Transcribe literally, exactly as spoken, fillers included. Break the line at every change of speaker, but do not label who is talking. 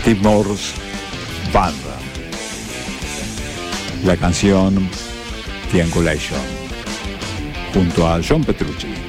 Steve Morse Band. La canción Triangulation, junto a John Petrucci.